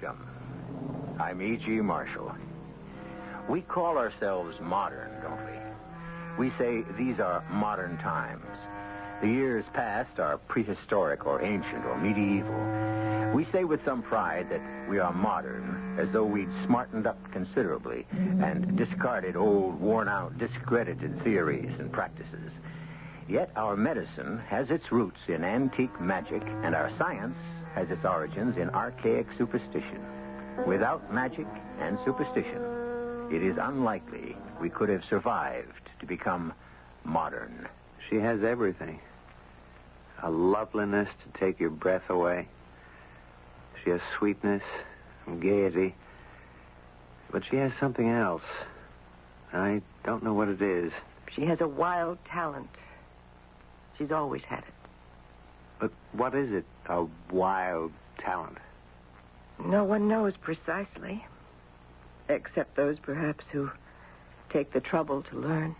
Welcome. I'm E.G. Marshall. We call ourselves modern, don't we? We say these are modern times. The years past are prehistoric or ancient or medieval. We say with some pride that we are modern, as though we'd smartened up considerably and discarded old, worn-out, discredited theories and practices. Yet our medicine has its roots in antique magic, and our science has its origins in archaic superstition. Without magic and superstition, it is unlikely we could have survived to become modern. She has everything. A loveliness to take your breath away. She has sweetness and gaiety. But she has something else. I don't know what it is. She has a wild talent. She's always had it. But what is it, a wild talent? No one knows precisely. Except those, perhaps, who take the trouble to learn.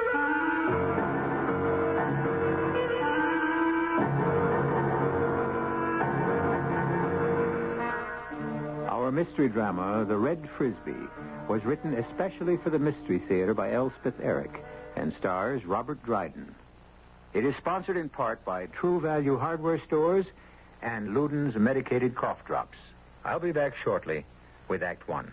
Our mystery drama, The Red Frisbee, was written especially for the Mystery Theater by Elspeth Eric and stars Robert Dryden. It is sponsored in part by True Value Hardware Stores and Luden's Medicated Cough Drops. I'll be back shortly with Act One.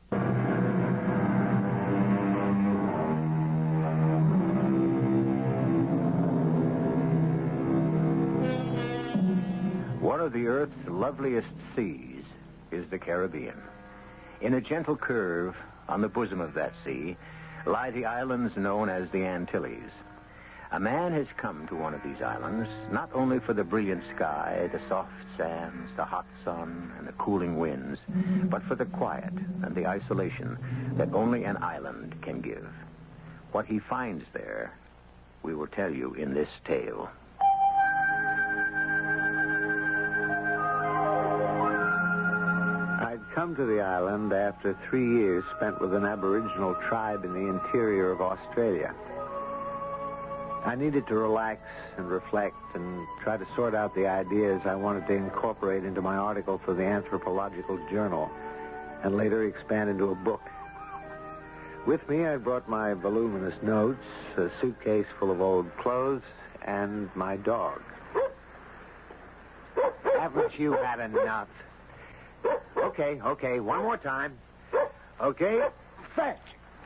One of the Earth's loveliest seas is the Caribbean. In a gentle curve on the bosom of that sea lie the islands known as the Antilles. A man has come to one of these islands not only for the brilliant sky, the soft sands, the hot sun, and the cooling winds, but for the quiet and the isolation that only an island can give. What he finds there, we will tell you in this tale. I'd come to the island after 3 years spent with an Aboriginal tribe in the interior of Australia. I needed to relax and reflect and try to sort out the ideas I wanted to incorporate into my article for the Anthropological Journal and later expand into a book. With me, I brought my voluminous notes, a suitcase full of old clothes, and my dog. Haven't you had enough? Okay, one more time. Okay, fetch.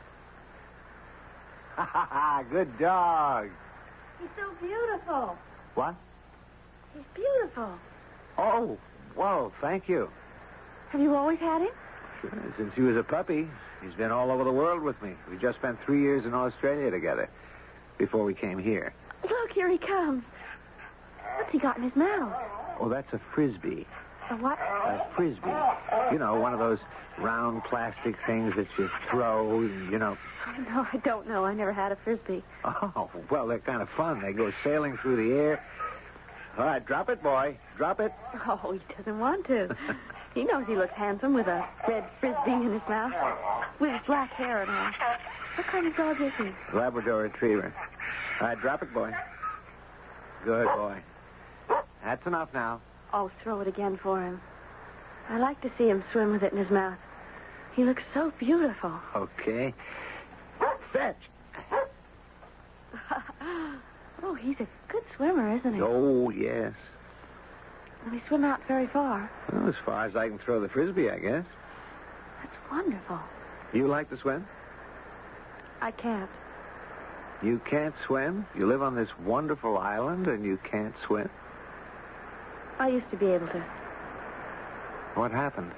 Ha ha ha, good dog. He's so beautiful. What? He's beautiful. Oh, whoa, thank you. Have you always had him? Sure, since he was a puppy. He's been all over the world with me. We just spent 3 years in Australia together before we came here. Look, here he comes. What's he got in his mouth? Oh, that's a Frisbee. A what? A Frisbee. You know, one of those round plastic things that you throw, you know. Oh, no, I don't know. I never had a Frisbee. Oh, well, they're kind of fun. They go sailing through the air. All right, drop it, boy. Drop it. Oh, he doesn't want to. He knows he looks handsome with a red Frisbee in his mouth. With his black hair and all. What kind of dog is he? Labrador Retriever. All right, drop it, boy. Good boy. That's enough now. Oh, throw it again for him. I like to see him swim with it in his mouth. He looks so beautiful. Okay. Fetch. Oh, he's a good swimmer, isn't he? Oh, yes. Will he swim out very far? Well, as far as I can throw the Frisbee, I guess. That's wonderful. You like to swim? I can't. You can't swim? You live on this wonderful island and you can't swim? I used to be able to. What happened?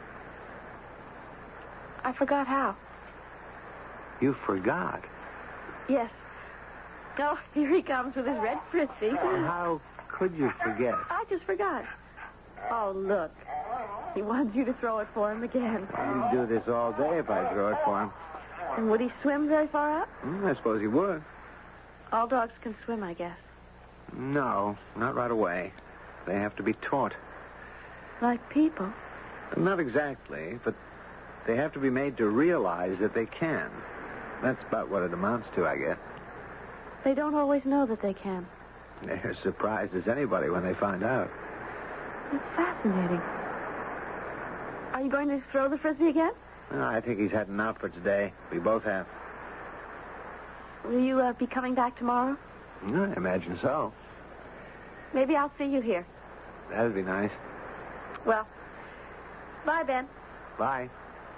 I forgot how. You forgot? Yes. Oh, here he comes with his red Frisbee. How could you forget? I just forgot. Oh, look. He wants you to throw it for him again. He'd do this all day if I throw it for him. And would he swim very far out? I suppose he would. All dogs can swim, I guess. No, not right away. They have to be taught. Like people? Not exactly, but they have to be made to realize that they can. That's about what it amounts to, I guess. They don't always know that they can. They're as surprised as anybody when they find out. It's fascinating. Are you going to throw the Frisbee again? Well, I think he's had enough for today. We both have. Will you be coming back tomorrow? I imagine so. Maybe I'll see you here. That'd be nice. Well, bye, Ben. Bye.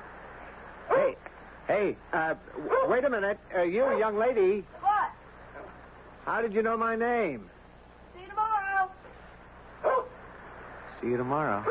Hey, wait a minute. You, young lady. What? How did you know my name? See you tomorrow. See you tomorrow.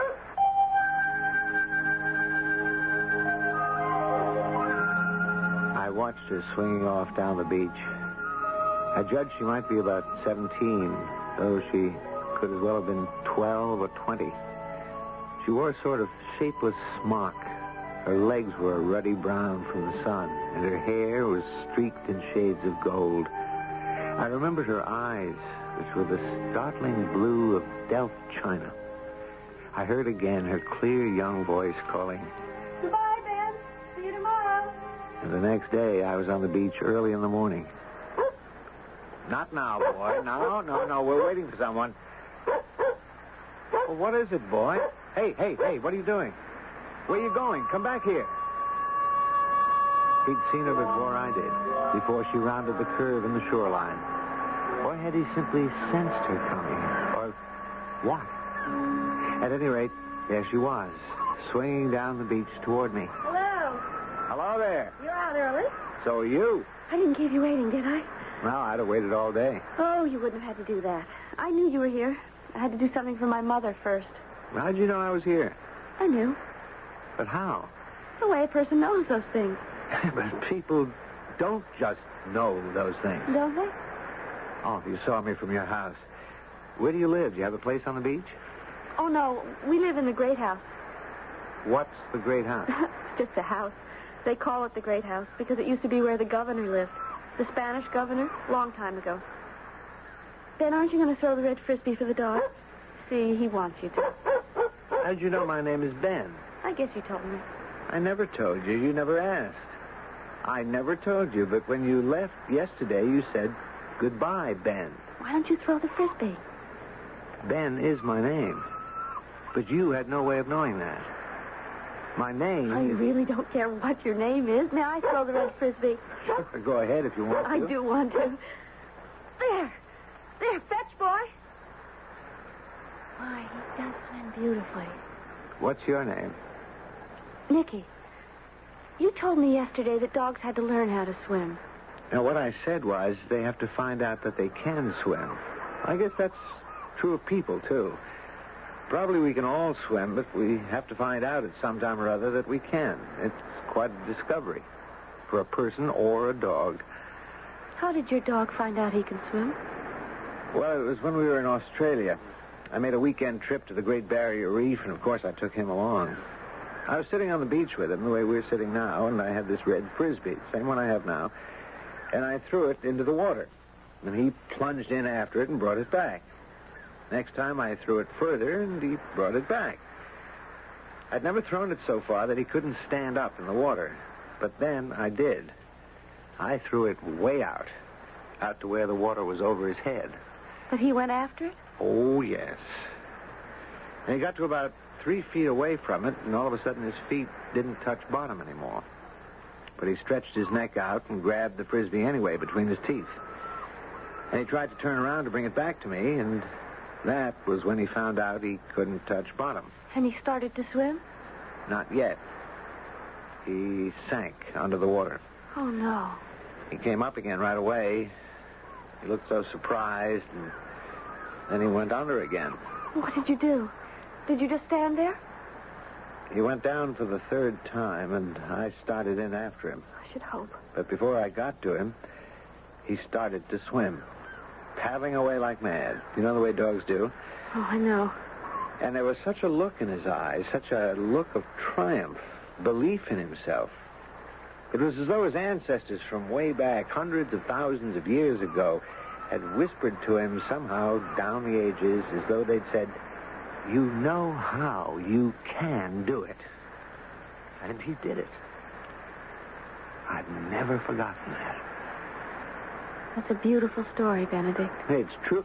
I watched her swinging off down the beach. I judged she might be about 17, though she could as well have been 12 or 20. She wore a sort of shapeless smock. Her legs were ruddy brown from the sun, and her hair was streaked in shades of gold. I remembered her eyes, which were the startling blue of Delft china. I heard again her clear young voice calling, Goodbye, Ben. See you tomorrow. and the next day I was on the beach early in the morning. Not now, boy. No. We're waiting for someone. Well, what is it, boy? Hey, what are you doing? Where are you going? Come back here. He'd seen her before I did, before she rounded the curve in the shoreline. Or had he simply sensed her coming? Or what? At any rate, there she was, swinging down the beach toward me. Hello. Hello there. You're out early? So are you? I didn't keep you waiting, did I? Well, I'd have waited all day. Oh, you wouldn't have had to do that. I knew you were here. I had to do something for my mother first. How'd you know I was here? I knew. But how? The way a person knows those things, But people don't just know those things. don't they? Oh, you saw me from your house. Where do you live? Do you have a place on the beach? Oh, no. We live in the Great House. What's the Great House? It's just a house. They call it the Great House because it used to be where the governor lived. The Spanish governor, long time ago. Ben, aren't you going to throw the red Frisbee for the dog? See, he wants you to. How'd you know my name is Ben? I guess you told me. I never told you. You never asked. I never told you, but when you left yesterday, you said, goodbye, Ben. Why don't you throw the Frisbee? Ben is my name. But you had no way of knowing that. My name I is... really don't care what your name is. Now I throw the red Frisbee. Go ahead if you want to. I do want to. There, fetch, boy. Why, he does swim beautifully. What's your name? Nicky, you told me yesterday that dogs had to learn how to swim. Now, what I said was they have to find out that they can swim. I guess that's true of people, too. Probably we can all swim, but we have to find out at some time or other that we can. It's quite a discovery for a person or a dog. How did your dog find out he can swim? Well, it was when we were in Australia. I made a weekend trip to the Great Barrier Reef, and of course I took him along. I was sitting on the beach with him, the way we're sitting now, and I had this red Frisbee, same one I have now, and I threw it into the water. And he plunged in after it and brought it back. Next time I threw it further, and he brought it back. I'd never thrown it so far that he couldn't stand up in the water. But then I did. I threw it way out to where the water was over his head. But he went after it? Oh, yes. And he got to about 3 feet away from it, and all of a sudden his feet didn't touch bottom anymore. But he stretched his neck out and grabbed the Frisbee anyway between his teeth. And he tried to turn around to bring it back to me, and that was when he found out he couldn't touch bottom. And he started to swim? Not yet. He sank under the water. Oh, no. He came up again right away. He looked so surprised, and then he went under again. What did you do? Did you just stand there? He went down for the 3rd time, and I started in after him. I should hope. But before I got to him, he started to swim, paddling away like mad. You know the way dogs do? Oh, I know. And there was such a look in his eyes, such a look of triumph, belief in himself. It was as though his ancestors from way back, hundreds of thousands of years ago, had whispered to him somehow down the ages, as though they'd said, you know how you can do it. And he did it. I've never forgotten that. That's a beautiful story, Benedict. Hey, it's true.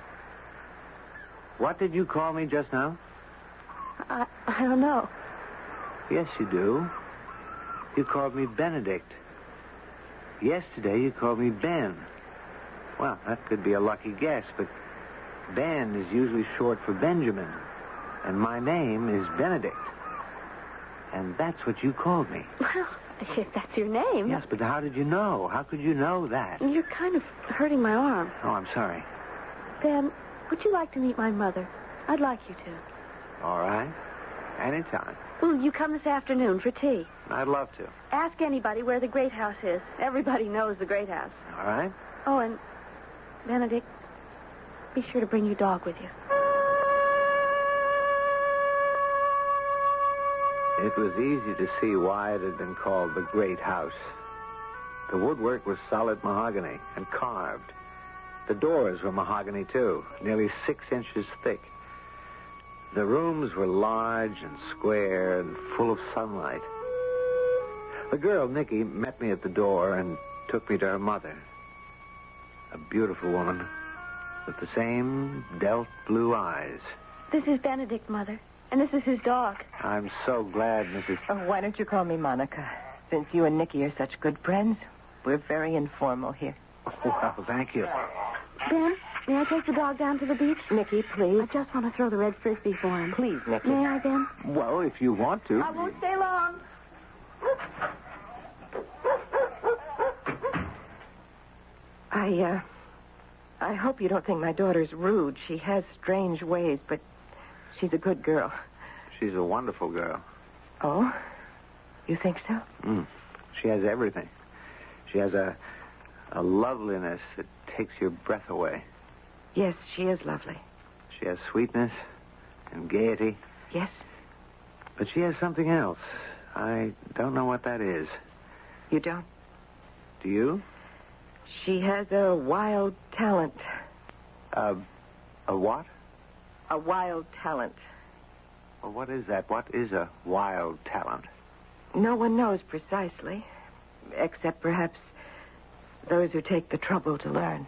What did you call me just now? I don't know. Yes, you do. You called me Benedict. Yesterday, you called me Ben. Well, that could be a lucky guess, but Ben is usually short for Benjamin, and my name is Benedict. And that's what you called me. Well, if that's your name. Yes, but how did you know? How could you know that? You're kind of hurting my arm. Oh, I'm sorry. Ben, would you like to meet my mother? I'd like you to. All right. Anytime. Will you come this afternoon for tea? I'd love to. Ask anybody where the Great House is. Everybody knows the Great House. All right. Oh, and Benedict, be sure to bring your dog with you. It was easy to see why it had been called the Great House. The woodwork was solid mahogany and carved. The doors were mahogany, too, nearly 6 inches thick. The rooms were large and square and full of sunlight. The girl, Nikki, met me at the door and took me to her mother. A beautiful woman with the same Delft blue eyes. This is Benedict, Mother, and this is his dog. I'm so glad, Mrs. Oh, why don't you call me Monica? Since you and Nikki are such good friends, we're very informal here. Well, thank you. Ben, may I take the dog down to the beach? Nikki, please. I just want to throw the red frisbee for him. Please, Nikki. May I, Ben? Well, if you want to. I won't stay long. I hope you don't think my daughter's rude. She has strange ways, but she's a good girl. She's a wonderful girl. Oh? You think so? She has everything. She has a loveliness that takes your breath away. Yes, she is lovely. She has sweetness and gaiety. Yes? But she has something else. I don't know what that is. You don't? Do you? She has a wild talent. A what? A wild talent. Well, what is that? What is a wild talent? No one knows precisely, except perhaps those who take the trouble to learn.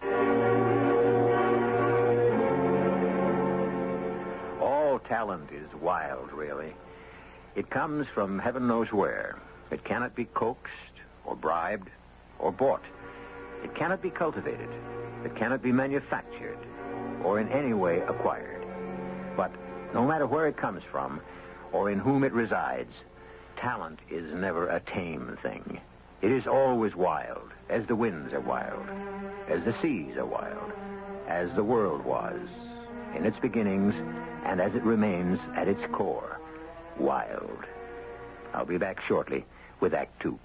All talent is wild, really. It comes from heaven knows where. It cannot be coaxed or bribed or bought. It cannot be cultivated. It cannot be manufactured or in any way acquired. But no matter where it comes from or in whom it resides, talent is never a tame thing. It is always wild, as the winds are wild, as the seas are wild, as the world was in its beginnings and as it remains at its core, wild. I'll be back shortly with Act Two.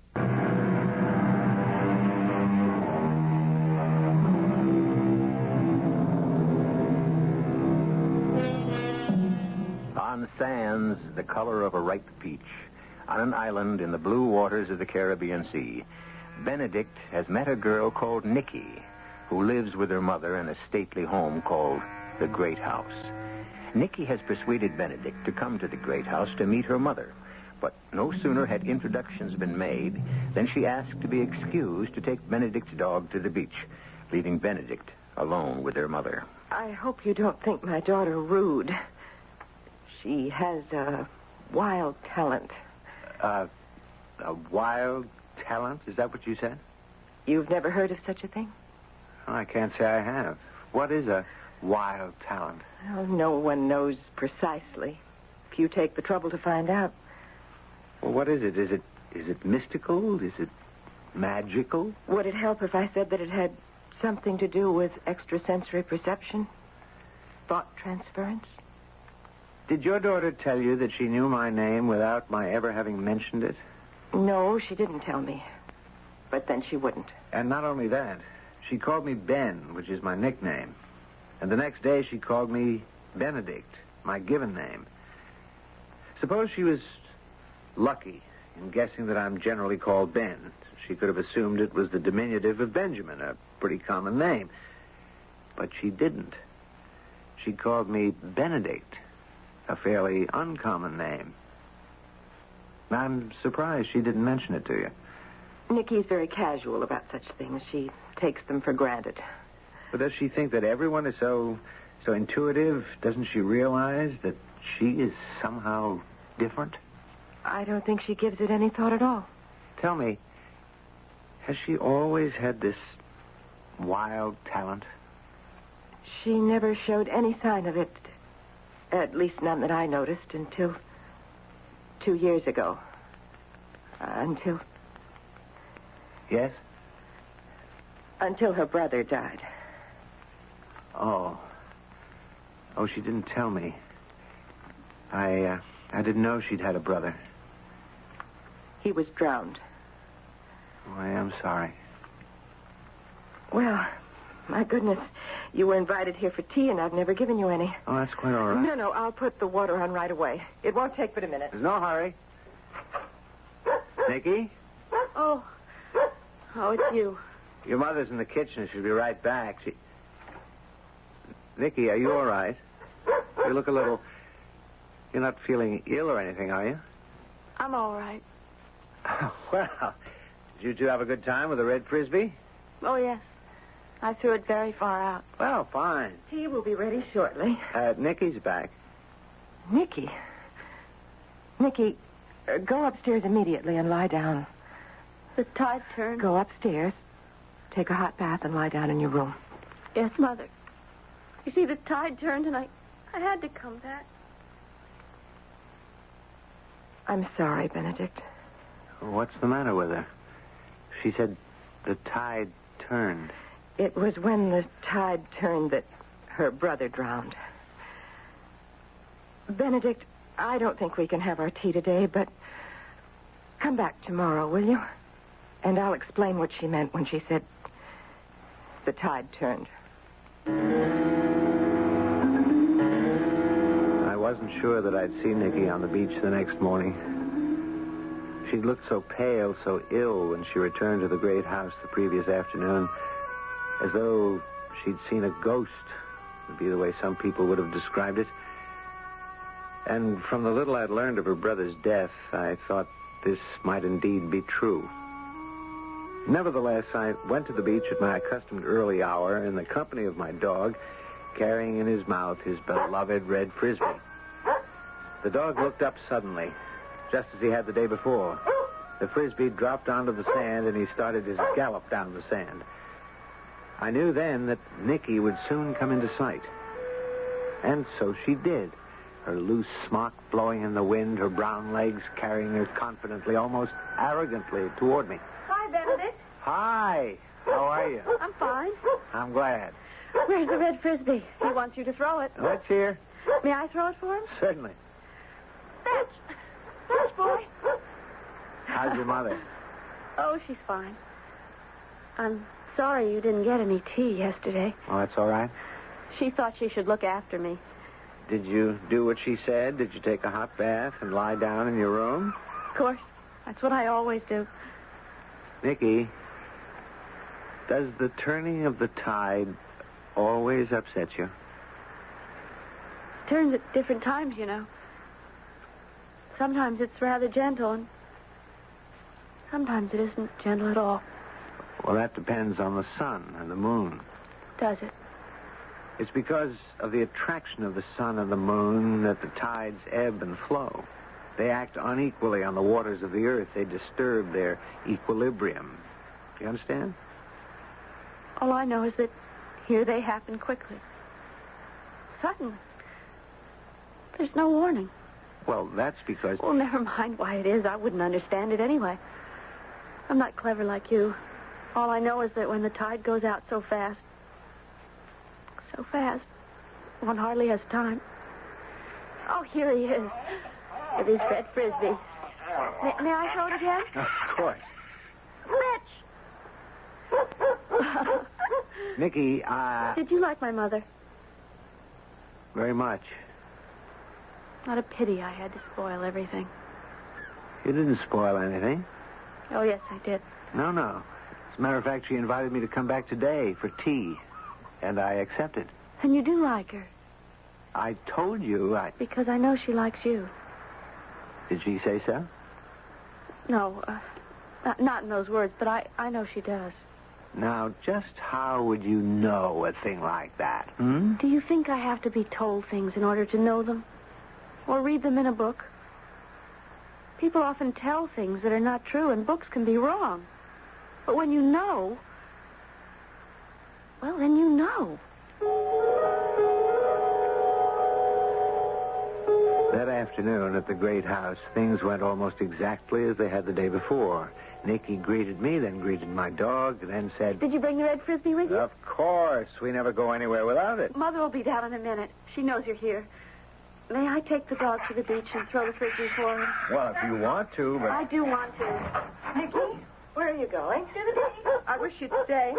On sands the color of a ripe peach, on an island in the blue waters of the Caribbean Sea, Benedict has met a girl called Nikki, who lives with her mother in a stately home called the Great House. Nikki has persuaded Benedict to come to the Great House to meet her mother, but no sooner had introductions been made than she asked to be excused to take Benedict's dog to the beach, leaving Benedict alone with her mother. I hope you don't think my daughter rude. She has a wild talent. A wild talent? Is that what you said? You've never heard of such a thing? Oh, I can't say I have. What is a wild talent? Well, no one knows precisely. If you take the trouble to find out. Well, what is it? Is it mystical? Is it magical? Would it help if I said that it had something to do with extrasensory perception? Thought transference? Did your daughter tell you that she knew my name without my ever having mentioned it? No, she didn't tell me. But then she wouldn't. And not only that, she called me Ben, which is my nickname. And the next day she called me Benedict, my given name. Suppose she was lucky in guessing that I'm generally called Ben. She could have assumed it was the diminutive of Benjamin, a pretty common name. But she didn't. She called me Benedict, a fairly uncommon name. I'm surprised she didn't mention it to you. Nikki's very casual about such things. She takes them for granted. But does she think that everyone is so intuitive? Doesn't she realize that she is somehow different? I don't think she gives it any thought at all. Tell me, has she always had this wild talent? She never showed any sign of it. At least none that I noticed until 2 years ago. Yes? Until her brother died. Oh, she didn't tell me. I didn't know she'd had a brother. He was drowned. Oh, I am sorry. Well, my goodness, you were invited here for tea, and I've never given you any. Oh, that's quite all right. No, I'll put the water on right away. It won't take but a minute. There's no hurry. Nicky? Oh, it's you. Your mother's in the kitchen. She'll be right back. Nicky, are you all right? You look a little... You're not feeling ill or anything, are you? I'm all right. Well, did you two have a good time with the red Frisbee? Oh, yes. I threw it very far out. Well, fine. Tea will be ready shortly. Nicky's back. Nicky, go upstairs immediately and lie down. The tide turned. Go upstairs, take a hot bath, and lie down in your room. Yes, Mother. You see, the tide turned, and I had to come back. I'm sorry, Benedict. What's the matter with her? She said the tide turned. It was when the tide turned that her brother drowned. Benedict, I don't think we can have our tea today, but come back tomorrow, will you? And I'll explain what she meant when she said the tide turned. I wasn't sure that I'd see Nicky on the beach the next morning. She'd looked so pale, so ill when she returned to the great house the previous afternoon, as though she'd seen a ghost, would be the way some people would have described it. And from the little I'd learned of her brother's death, I thought this might indeed be true. Nevertheless, I went to the beach at my accustomed early hour in the company of my dog, carrying in his mouth his beloved red Frisbee. The dog looked up suddenly, just as he had the day before. The Frisbee dropped onto the sand, and he started his gallop down the sand. I knew then that Nicky would soon come into sight. And so she did, her loose smock blowing in the wind, her brown legs carrying her confidently, almost arrogantly, toward me. Hi, Benedict. Hi. How are you? I'm fine. I'm glad. Where's the red Frisbee? He wants you to throw it. Oh, it's here. May I throw it for him? Certainly. Fetch, boy. How's your mother? Oh, she's fine. I'm sorry you didn't get any tea yesterday. Oh, that's all right. She thought she should look after me. Did you do what she said? Did you take a hot bath and lie down in your room? Of course. That's what I always do. Nicky, does the turning of the tide always upset you? Turns at different times, you know. Sometimes it's rather gentle, and sometimes it isn't gentle at all. Well, that depends on the sun and the moon. Does it? It's because of the attraction of the sun and the moon that the tides ebb and flow. They act unequally on the waters of the earth. They disturb their equilibrium. Do you understand? All I know is that here they happen quickly. Suddenly. There's no warning. Well, that's because... Well, never mind why it is. I wouldn't understand it anyway. I'm not clever like you. All I know is that when the tide goes out so fast, one hardly has time. Oh, here he is, with his red Frisbee. May I throw it again? Of course. Fetch! Nicky, Did you like my mother? Very much. What a pity I had to spoil everything. You didn't spoil anything. Oh, yes, I did. No. As a matter of fact, she invited me to come back today for tea, and I accepted. And you do like her? I told you Because I know she likes you. Did she say so? No, not in those words, but I know she does. Now, just how would you know a thing like that, hmm? Do you think I have to be told things in order to know them? Or read them in a book? People often tell things that are not true, and books can be wrong. But when you know, well, then you know. That afternoon at the great house, things went almost exactly as they had the day before. Nicky greeted me, then greeted my dog, and then said... Did you bring the red Frisbee with you? Of course. We never go anywhere without it. Mother will be down in a minute. She knows you're here. May I take the dog to the beach and throw the Frisbee for him? Well, if you want to, but... I do want to. Nicky, where are you going? To the beach. I wish you'd stay.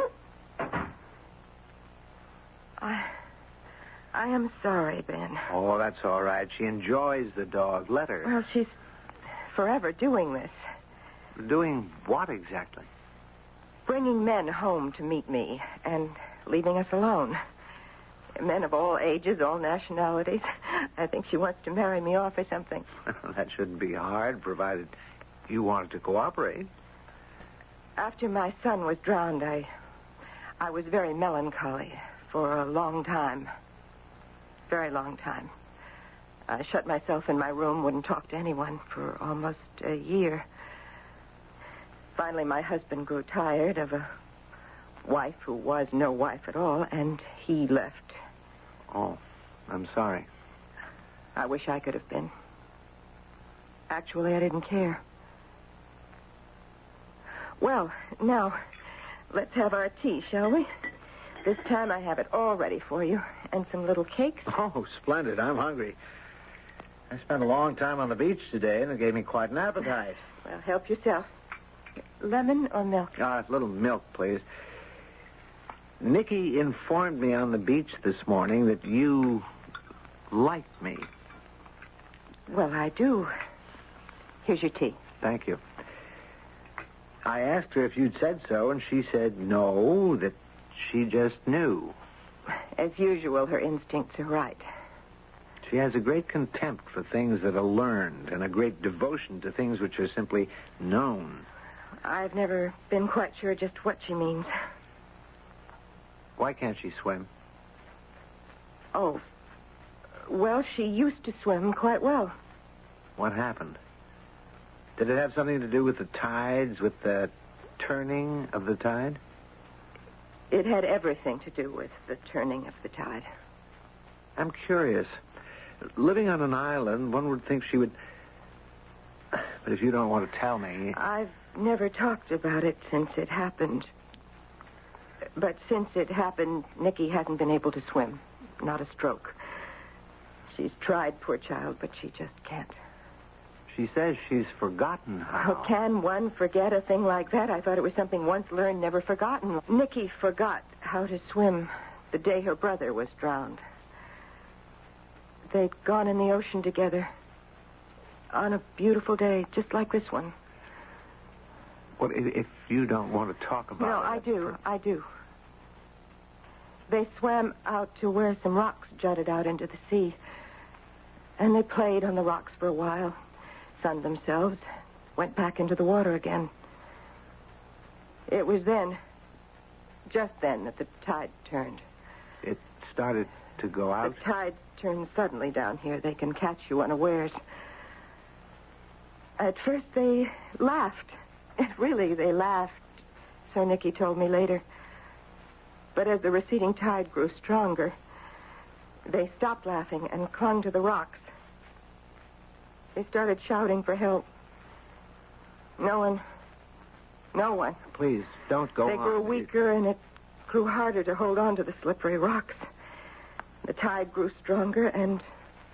I am sorry, Ben. Oh, that's all right. She enjoys the dog. Let her. Well, she's forever doing this. Doing what exactly? Bringing men home to meet me and leaving us alone. Men of all ages, all nationalities. I think she wants to marry me off or something. That shouldn't be hard, provided you wanted to cooperate. After my son was drowned, I was very melancholy for a long time. Very long time. I shut myself in my room, wouldn't talk to anyone for almost a year. Finally, my husband grew tired of a wife who was no wife at all, and he left. Oh, I'm sorry. I wish I could have been. Actually, I didn't care. Well, now, let's have our tea, shall we? This time I have it all ready for you, and some little cakes. Oh, splendid. I'm hungry. I spent a long time on the beach today, and it gave me quite an appetite. Well, help yourself. Lemon or milk? A little milk, please. Nicky informed me on the beach this morning that you liked me. Well, I do. Here's your tea. Thank you. I asked her if you'd said so, and she said no, that she just knew. As usual, her instincts are right. She has a great contempt for things that are learned and a great devotion to things which are simply known. I've never been quite sure just what she means. Why can't she swim? Oh, well, she used to swim quite well. What happened? Did it have something to do with the tides, with the turning of the tide? It had everything to do with the turning of the tide. I'm curious. Living on an island, one would think she would... But if you don't want to tell me... I've never talked about it since it happened. But since it happened, Nicky hasn't been able to swim. Not a stroke. She's tried, poor child, but she just can't. She says she's forgotten how. How can one forget a thing like that? I thought it was something once learned, never forgotten. Nicky forgot how to swim the day her brother was drowned. They'd gone in the ocean together on a beautiful day, just like this one. Well, if you don't want to talk about it... No, I do. They swam out to where some rocks jutted out into the sea. And they played on the rocks for a while, sunned themselves, went back into the water again. It was then, just then, that the tide turned. It started to go out? The tides turn suddenly down here. They can catch you unawares. At first, they laughed. Really, they laughed, so Nicky told me later. But as the receding tide grew stronger, they stopped laughing and clung to the rocks. They started shouting for help. No one. Please, don't go on. They grew weaker, and it grew harder to hold on to the slippery rocks. The tide grew stronger, and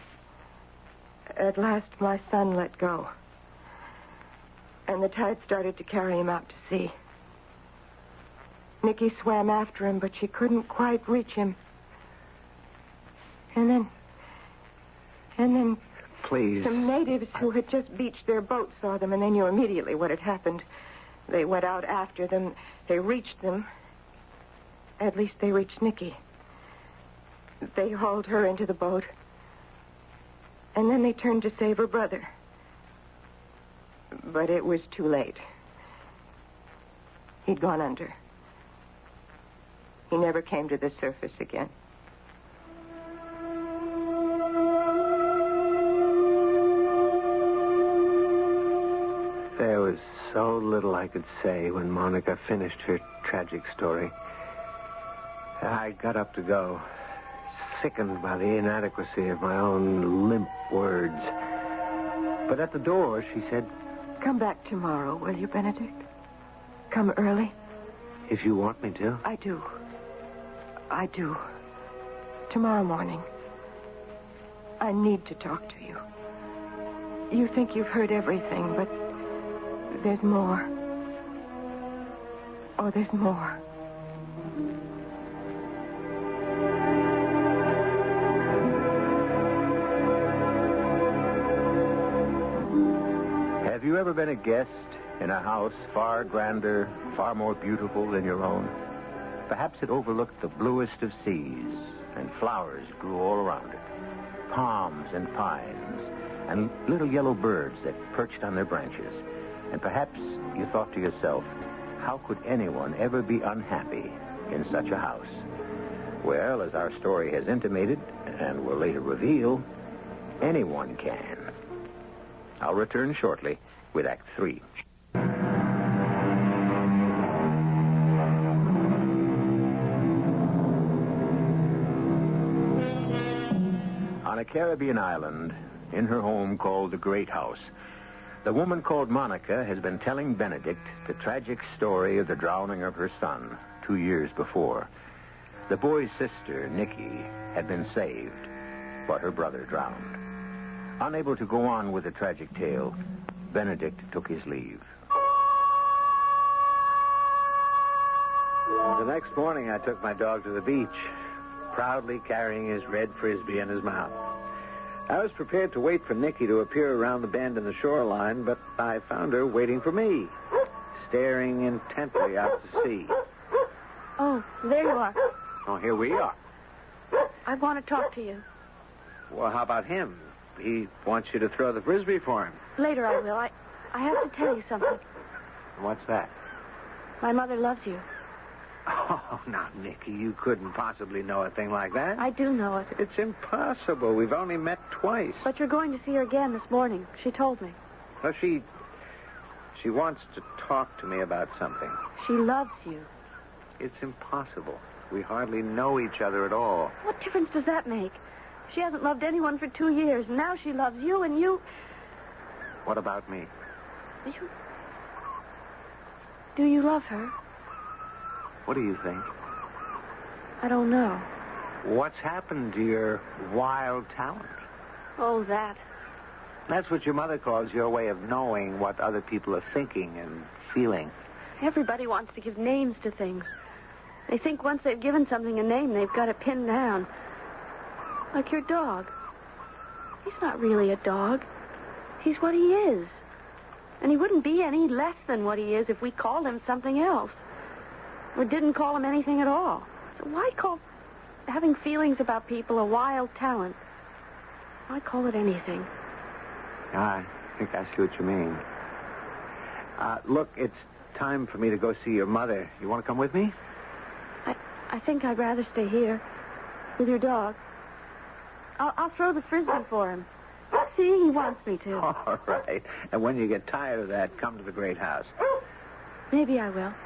at last my son let go. And the tide started to carry him out to sea. Nicky swam after him, but she couldn't quite reach him. And then... Please. Some natives who had just beached their boat saw them, and they knew immediately what had happened. They went out after them. They reached them. At least they reached Nicky. They hauled her into the boat. And then they turned to save her brother. But it was too late. He'd gone under. He never came to the surface again. little I could say when Monica finished her tragic story. I got up to go, sickened by the inadequacy of my own limp words. But at the door, she said, Come back tomorrow, will you, Benedict? Come early. If you want me to. I do. I do. Tomorrow morning. I need to talk to you. You think you've heard everything, but there's more. Oh, there's more. Have you ever been a guest in a house far grander, far more beautiful than your own? Perhaps it overlooked the bluest of seas, and flowers grew all around it. Palms and pines, and little yellow birds that perched on their branches. And perhaps you thought to yourself, how could anyone ever be unhappy in such a house? Well, as our story has intimated, and will later reveal, anyone can. I'll return shortly with Act 3. On a Caribbean island, in her home called the Great House, the woman called Monica has been telling Benedict the tragic story of the drowning of her son 2 years before. The boy's sister, Nikki, had been saved, but her brother drowned. Unable to go on with the tragic tale, Benedict took his leave. The next morning, I took my dog to the beach, proudly carrying his red Frisbee in his mouth. I was prepared to wait for Nikki to appear around the bend in the shoreline, but I found her waiting for me, staring intently out to sea. Oh, there you are. Oh, here we are. I want to talk to you. Well, how about him? He wants you to throw the Frisbee for him. Later I will. I have to tell you something. What's that? My mother loves you. Oh, now, Nikki, you couldn't possibly know a thing like that. I do know it. It's impossible. We've only met twice. But you're going to see her again this morning. She told me. Well, she wants to talk to me about something. She loves you. It's impossible. We hardly know each other at all. What difference does that make? She hasn't loved anyone for 2 years, and now she loves you, and you... What about me? Do you love her? What do you think? I don't know. What's happened to your wild talent? Oh, that. That's what your mother calls your way of knowing what other people are thinking and feeling. Everybody wants to give names to things. They think once they've given something a name, they've got it pinned down. Like your dog. He's not really a dog. He's what he is. And he wouldn't be any less than what he is if we called him something else. Or didn't call him anything at all. So why call having feelings about people a wild talent? Why call it anything? I think I see what you mean. Look, it's time for me to go see your mother. You want to come with me? I think I'd rather stay here with your dog. I'll throw the Frisbee for him. See, he wants me to. All right. And when you get tired of that, come to the Great House. Maybe I will.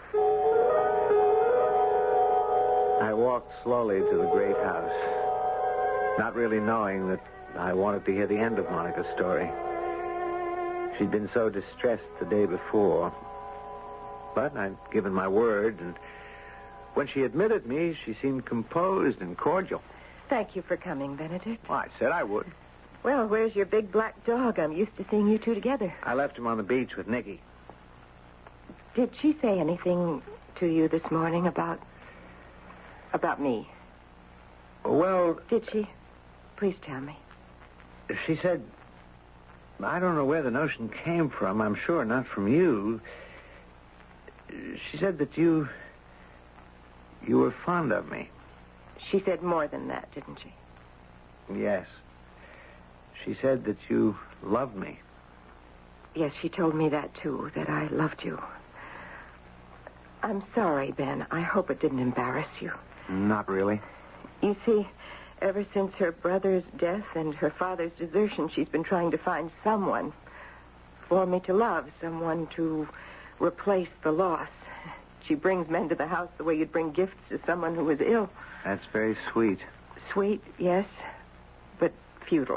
I walked slowly to the Great House, not really knowing that I wanted to hear the end of Monica's story. She'd been so distressed the day before. But I'd given my word, and when she admitted me, she seemed composed and cordial. Thank you for coming, Benedict. Well, I said I would. Well, where's your big black dog? I'm used to seeing you two together. I left him on the beach with Nikki. Did she say anything to you this morning about me? Well, Did she? Please tell me. she said, I don't know where the notion came from. I'm sure not from you. She said that you were fond of me. She said more than that, didn't she? Yes. She said that you loved me. Yes, she told me that, too, that I loved you. I'm sorry, Ben. I hope it didn't embarrass you. Not really. You see, ever since her brother's death and her father's desertion, she's been trying to find someone for me to love, someone to replace the loss. She brings men to the house the way you'd bring gifts to someone who was ill. That's very sweet. Sweet, yes, but futile.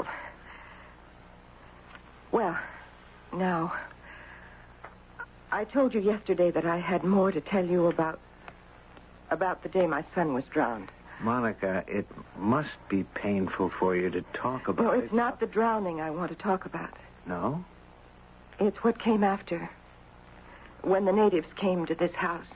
Well, now, I told you yesterday that I had more to tell you about the day my son was drowned. Monica, it must be painful for you to talk about No, it. it's not the drowning I want to talk about. No? It's what came after. When the natives came to this house.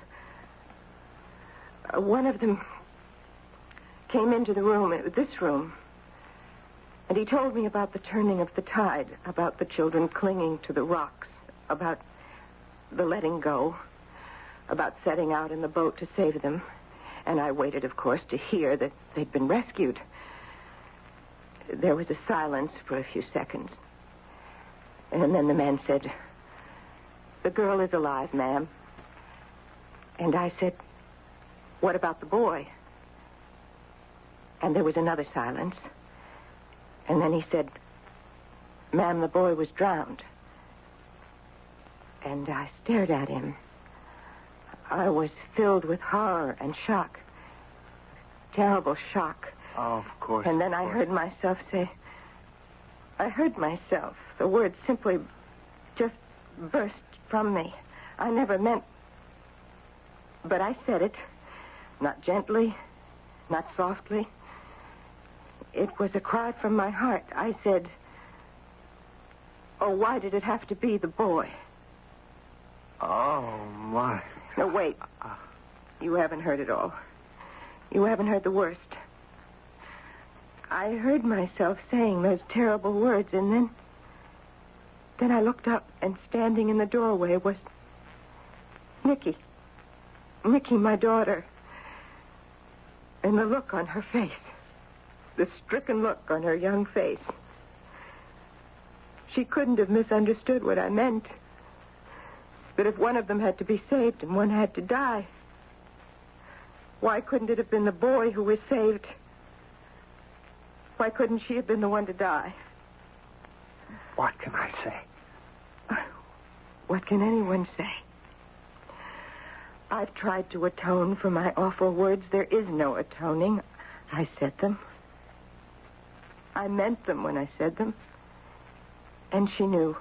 One of them came into the room, this room, and he told me about the turning of the tide, about the children clinging to the rocks, about the letting go, about setting out in the boat to save them. And I waited, of course, to hear that they'd been rescued. There was a silence for a few seconds. And then the man said, "The girl is alive, ma'am." And I said, "What about the boy?" And there was another silence. And then he said, "Ma'am, the boy was drowned." And I stared at him. I was filled with horror and shock. Terrible shock. Oh, of course. And then I heard myself say, the words simply just burst from me. I never meant, but I said it, not gently, not softly. It was a cry from my heart. I said, "Oh, why did it have to be the boy?" Oh, my. No, wait. You haven't heard it all. You haven't heard the worst. I heard myself saying those terrible words, and then I looked up, and standing in the doorway was Nikki. Nikki, my daughter. And the look on her face. The stricken look on her young face. She couldn't have misunderstood what I meant. That if one of them had to be saved and one had to die, why couldn't it have been the boy who was saved? Why couldn't she have been the one to die? What can I say? What can anyone say? I've tried to atone for my awful words. There is no atoning. I said them. I meant them when I said them. And she knew.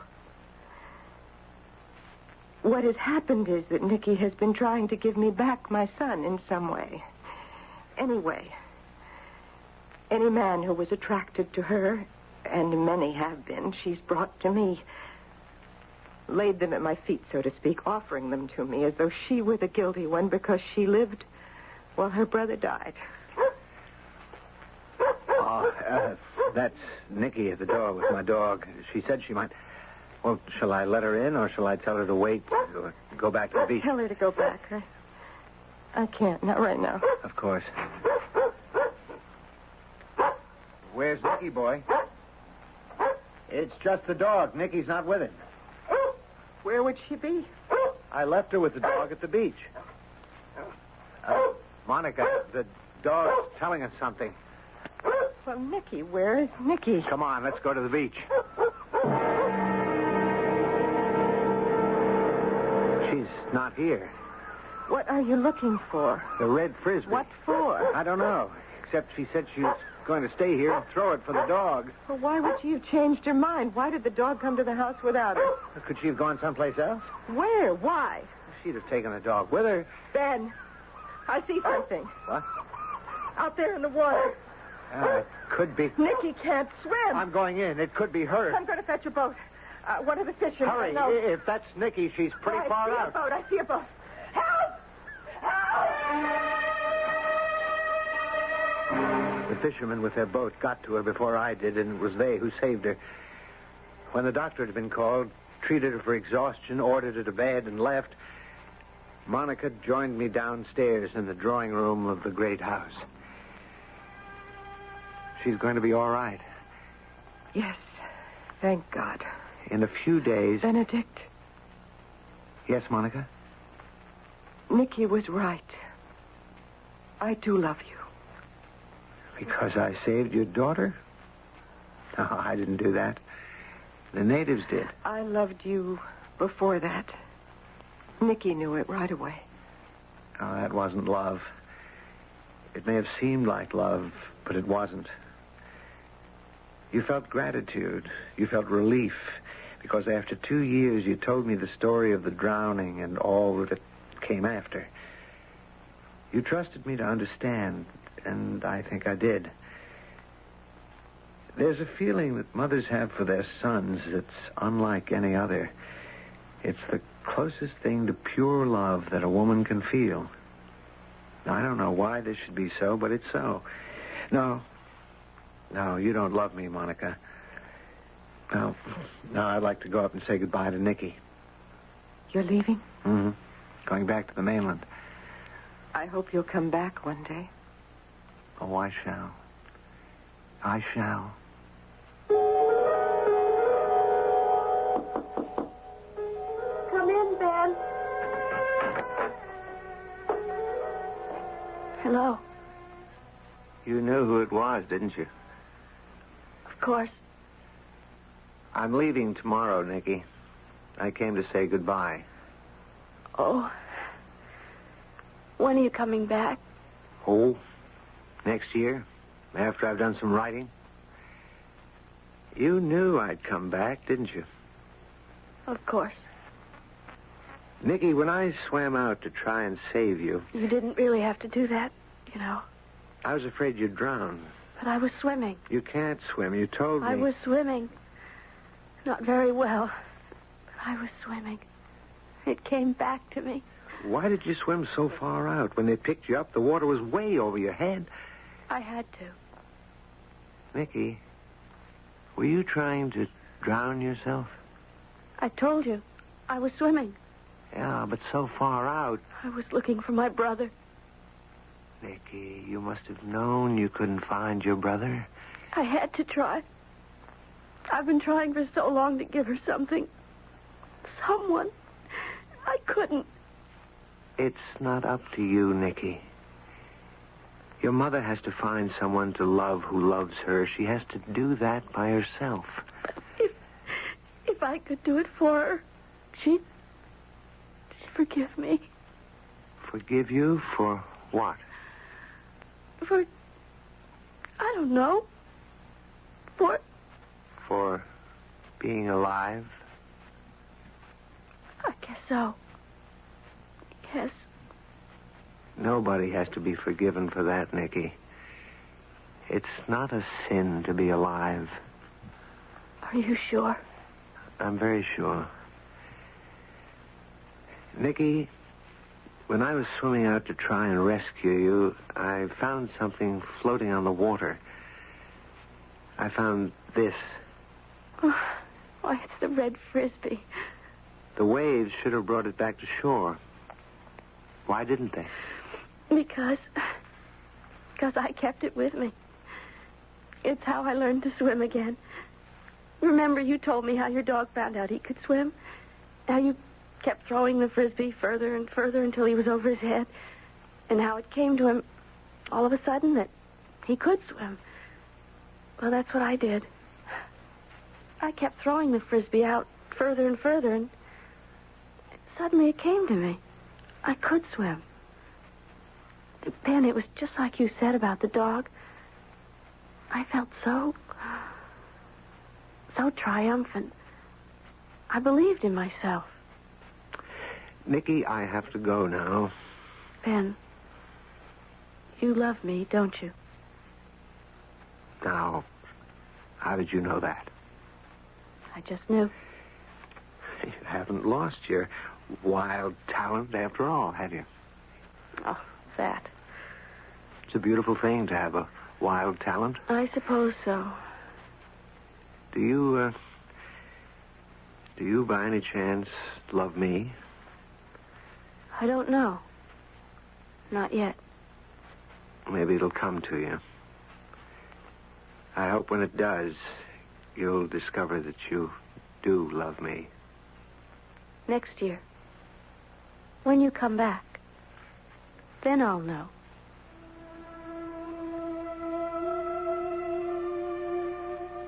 What has happened is that Nikki has been trying to give me back my son in some way. Anyway, any man who was attracted to her, and many have been, she's brought to me. Laid them at my feet, so to speak, offering them to me as though she were the guilty one because she lived while her brother died. Oh, that's Nikki at the door with my dog. She said she might... Well, shall I let her in, or shall I tell her to wait or go back to the beach? Tell her to go back. I can't, not right now. Of course. Where's Nikki, boy? It's just the dog. Nikki's not with him. Where would she be? I left her with the dog at the beach. Monica, the dog's telling us something. Well, Nikki, where is Nikki? Come on, let's go to the beach. She's not here. What are you looking for? The red frisbee. What for? I don't know, except she said she was going to stay here and throw it for the dog. Well, why would she have changed her mind? Why did the dog come to the house without her? Could she have gone someplace else? Where? Why? She'd have taken the dog with her. Ben, I see something. What? Out there in the water. It could be... Nikki can't swim. I'm going in. It could be her. I'm going to fetch a boat. One of the fishermen. Hurry. No. If that's Nikki, she's pretty far out. I see a boat. Help! Help! The fishermen with their boat got to her before I did, and it was they who saved her. When the doctor had been called, treated her for exhaustion, ordered her to bed, and left, Monica joined me downstairs in the drawing room of the great house. She's going to be all right. Yes, thank God. In a few days... Benedict? Yes, Monica? Nikki was right. I do love you. Because I saved your daughter? No, I didn't do that. The natives did. I loved you before that. Nicky knew it right away. Oh, that wasn't love. It may have seemed like love, but it wasn't. You felt gratitude. You felt relief. Because after 2 years, you told me the story of the drowning and all that it came after. You trusted me to understand, and I think I did. There's a feeling that mothers have for their sons that's unlike any other. It's the closest thing to pure love that a woman can feel. Now, I don't know why this should be so, but it's so. No, you don't love me, Monica. No, I'd like to go up and say goodbye to Nicky. You're leaving? Mm-hmm. Going back to the mainland. I hope you'll come back one day. Oh, I shall. I shall. Come in, Ben. Hello. You knew who it was, didn't you? Of course. I'm leaving tomorrow, Nicky. I came to say goodbye. Oh. When are you coming back? Oh, next year, after I've done some writing. You knew I'd come back, didn't you? Of course. Nicky, when I swam out to try and save you... You didn't really have to do that, you know. I was afraid you'd drown. But I was swimming. You can't swim. You told me. I was swimming. Not very well. But I was swimming. It came back to me. Why did you swim so far out? When they picked you up, the water was way over your head. I had to. Nicky, were you trying to drown yourself? I told you. I was swimming. Yeah, but so far out. I was looking for my brother. Nicky, you must have known you couldn't find your brother. I had to try. I've been trying for so long to give her something. Someone. I couldn't. It's not up to you, Nicky. Your mother has to find someone to love who loves her. She has to do that by herself. If I could do it for her, she'd forgive me. Forgive you for what? For... I don't know. For being alive? I guess so. Yes. Nobody has to be forgiven for that, Nicky. It's not a sin to be alive. Are you sure? I'm very sure. Nicky, when I was swimming out to try and rescue you, I found something floating on the water. I found this. Oh, why, it's the red Frisbee. The waves should have brought it back to shore. Why didn't they? Because I kept it with me. It's how I learned to swim again. Remember you told me how your dog found out he could swim? How you kept throwing the Frisbee further and further until he was over his head? And how it came to him all of a sudden that he could swim. Well, that's what I did. I kept throwing the Frisbee out further and further, and suddenly it came to me. I could swim. Ben, it was just like you said about the dog. I felt so triumphant. I believed in myself. Nicky, I have to go now. Ben, you love me, don't you? Now, how did you know that? I just knew. You haven't lost your wild talent after all, have you? Oh, that. It's a beautiful thing to have a wild talent. I suppose so. Do you by any chance love me? I don't know. Not yet. Maybe it'll come to you. I hope when it does, you'll discover that you do love me. Next year. When you come back. Then I'll know.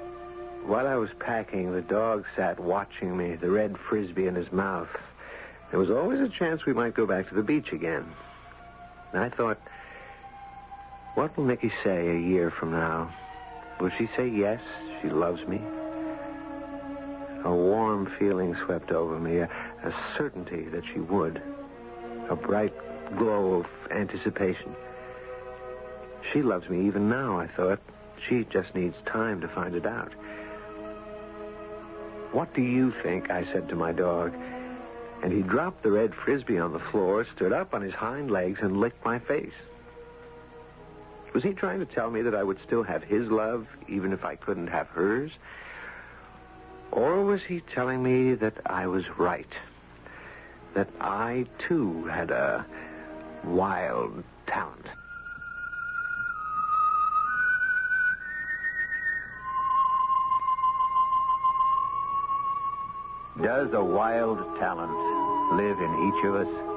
While I was packing, the dog sat watching me, the red Frisbee in his mouth. There was always a chance we might go back to the beach again. And I thought, what will Nicky say a year from now? Will she say yes, she loves me? A warm feeling swept over me, a certainty that she would. A bright glow of anticipation. She loves me even now, I thought. She just needs time to find it out. What do you think? I said to my dog. And he dropped the red Frisbee on the floor, stood up on his hind legs, and licked my face. Was he trying to tell me that I would still have his love, even if I couldn't have hers? Or was he telling me that I was right? That I, too, had a wild talent? Does a wild talent live in each of us?